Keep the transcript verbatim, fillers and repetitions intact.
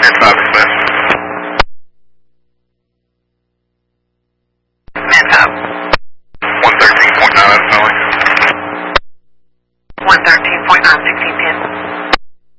five Smith. Man up. one thirteen point nine, that's Nelly. one thirteen point nine, sixteen ten.